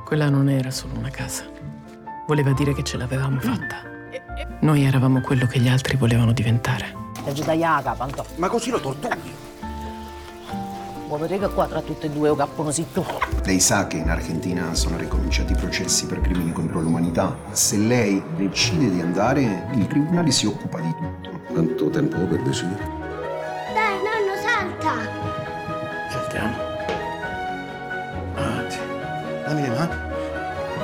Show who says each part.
Speaker 1: Quella non era solo una casa. Voleva dire che ce l'avevamo fatta. Noi eravamo quello che gli altri volevano diventare.
Speaker 2: È giù da capito?
Speaker 3: Ma così lo torturi?
Speaker 2: Vuoi vedere che qua tra tutte e due o cappono sì tu?
Speaker 4: Lei sa che in Argentina sono ricominciati i processi per crimini contro l'umanità. Se lei decide di andare, il tribunale si occupa di tutto.
Speaker 3: Quanto tempo ho per decidere?
Speaker 5: Dai, nonno, salta!
Speaker 3: Saltiamo. Avanti. Dammi le mani.